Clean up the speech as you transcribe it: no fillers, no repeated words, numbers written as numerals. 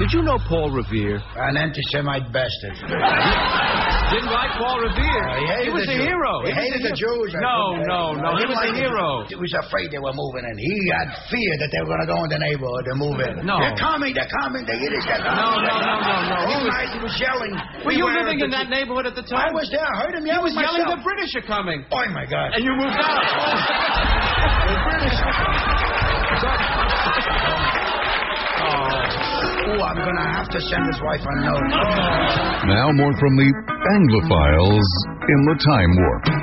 Did you know Paul Revere? An anti-Semite bastard. Didn't like Paul Revere. He was a hero. He hated the Jews. No. He was a hero. He was afraid they were moving in. He had fear that they were going to go in the neighborhood and move in. No. They're coming. The Yiddish are coming. No. All night he was yelling. Were you living in that neighborhood at the time? I was there. I heard him yelling. He was yelling, the British are coming. Oh, my God. And you moved out. The British. Oh, I'm going to have to send his wife a note. Now more from the Anglophiles in the Time Warp.